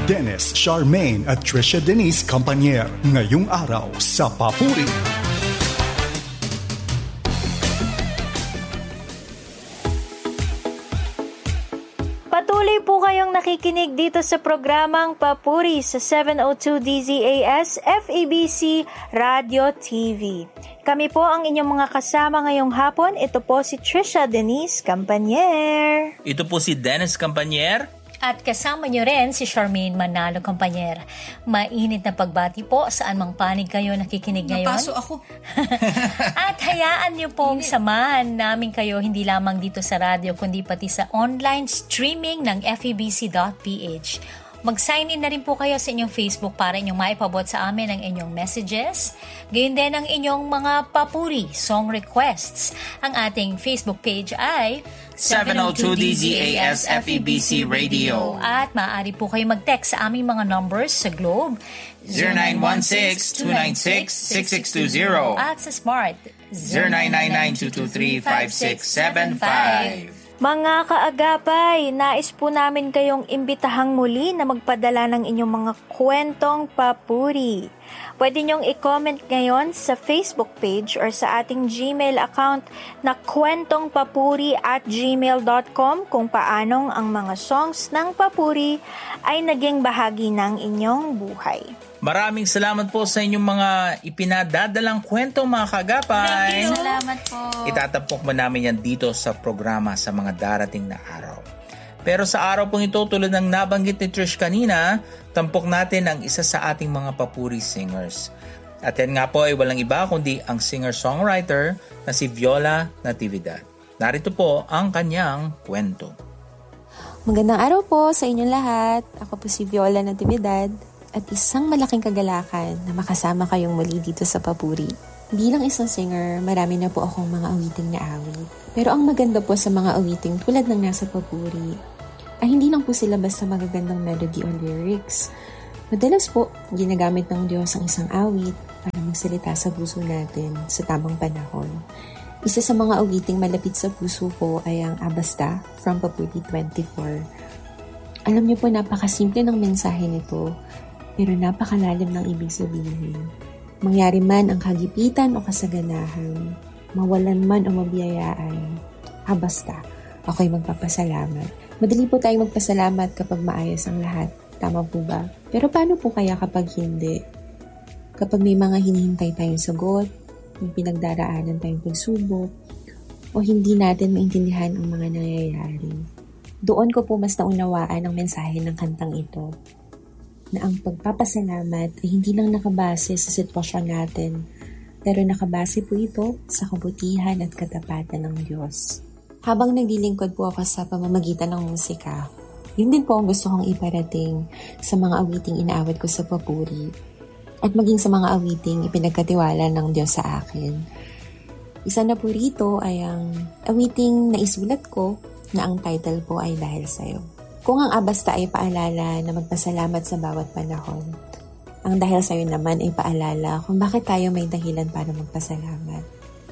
Dennis Charmaine at Trisha Denise Campanier. Ngayong araw sa Papuri. Patuloy po kayong nakikinig dito sa programang Papuri sa 702 DZAS FEBC Radio TV. Kami po ang inyong mga kasama ngayong hapon. Ito po si Trisha Denise Campanier. Ito po si Dennis Campanier. At kasama niyo rin si Charmaine Manalo Campanier. Mainit na pagbati po saan mang panig kayo nakikinig ngayon. Napaso ako. At hayaan niyo pong samahan namin kayo hindi lamang dito sa radyo kundi pati sa online streaming ng febc.ph. Mag-sign in na rin po kayo sa inyong Facebook para inyong maipabot sa amin ang inyong messages. Gayon din ang inyong mga papuri, song requests. Ang ating Facebook page ay 702 DZAS FEBC Radio. At maaari po kayo mag-text sa aming mga numbers sa Globe 0916-296-6620 at sa Smart 0999-223-5675. Mga kaagapay, nais po namin kayong imbitahang muli na magpadala ng inyong mga kwentong papuri. Pwede niyong i-comment ngayon sa Facebook page or sa ating Gmail account na kwentongpapuri@gmail.com kung paanong ang mga songs ng papuri ay naging bahagi ng inyong buhay. Maraming salamat po sa inyong mga ipinadadalang kwento, mga kagapay. Salamat po. Itatampok mo namin yan dito sa programa sa mga darating na araw. Pero sa araw pong ito, tulad ng nabanggit ni Trish kanina, tampok natin ang isa sa ating mga papuri singers. At yan nga po ay walang iba kundi ang singer-songwriter na si Viola Natividad. Narito po ang kanyang kwento. Magandang araw po sa inyong lahat. Ako po si Viola Natividad. At isang malaking kagalakan na makasama kayong muli dito sa Papuri. Bilang isang singer, marami na po akong mga awiting na awit. Pero ang maganda po sa mga awiting tulad ng nasa Papuri, ay hindi lang po sila basta magagandang melody or lyrics. Madalas po, ginagamit ng Diyos ang isang awit para magsalita sa puso natin sa tamang panahon. Isa sa mga awiting malapit sa puso ko ay ang Abasta from Papuri 24. Alam niyo po, napakasimple ng mensahe nito, pero napakalalim ng ibig sabihin. Mangyari man ang kagipitan o kasaganahan, mawalan man o mabiyayaan, basta, ako'y magpapasalamat. Madali po tayong magpasalamat kapag maayos ang lahat. Tama po ba? Pero paano po kaya kapag hindi? Kapag may mga hinihintay tayong sagot, may pinagdaraanan tayong pagsubok, o hindi natin maintindihan ang mga nangyayari. Doon ko po mas naunawaan ang mensahe ng kantang ito, na ang pagpapasalamat ay hindi lang nakabase sa sitwasyon natin, pero nakabase po ito sa kabutihan at katapatan ng Diyos. Habang naglilingkod po ako sa pamamagitan ng musika, yun din po ang gusto kong iparating sa mga awiting inaawit ko sa papuri at maging sa mga awiting ipinagkatiwala ng Diyos sa akin. Isa na po rito ay ang awiting na isulat ko na ang title po ay Dahil Sa'yo. Kung ang Abasta ay paalala na magpasalamat sa bawat panahon, ang Dahil Sa'yo naman ay paalala kung bakit tayo may dahilan para magpasalamat.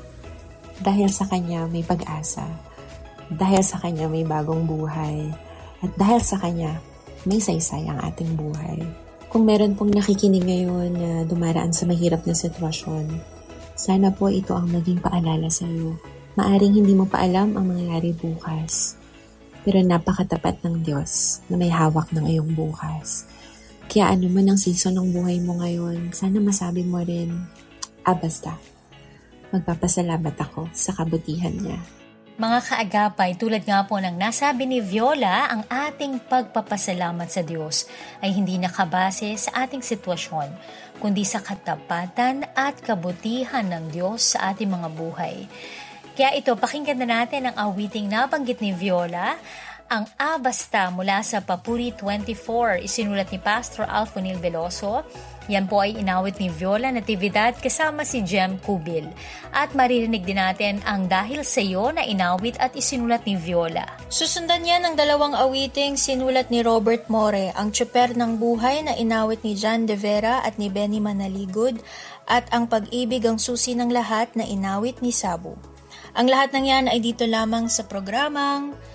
Dahil sa Kanya may pag-asa, dahil sa Kanya may bagong buhay, at dahil sa Kanya may saysay ang ating buhay. Kung meron pong nakikinig ngayon na dumaraan sa mahirap na sitwasyon, sana po ito ang maging paalala sa iyo. Maaring hindi mo pa alam ang mangyayari bukas, pero napakatapat ng Diyos na may hawak ng iyong bukas. Kaya ano man ang season ng buhay mo ngayon, sana masabi mo rin, basta, magpapasalamat ako sa kabutihan niya. Mga kaagapay, tulad nga po ng nasabi ni Viola, ang ating pagpapasalamat sa Diyos ay hindi nakabase sa ating sitwasyon, kundi sa katapatan at kabutihan ng Diyos sa ating mga buhay. Kaya ito, pakinggan na natin ang awiting nabanggit ni Viola, ang Abasta mula sa Papuri 24, isinulat ni Pastor Alfonil Veloso. Yan po ay inawit ni Viola Natividad kasama si Jem Cubil. At maririnig din natin ang Dahil Sa'yo na inawit at isinulat ni Viola. Susundan niya ng dalawang awiting sinulat ni Robert More, ang Tsuper ng Buhay na inawit ni John De Vera at ni Benny Manaligud, at ang Pag-ibig ang Susi ng Lahat na inawit ni Sabu. Ang lahat ng yan ay dito lamang sa programang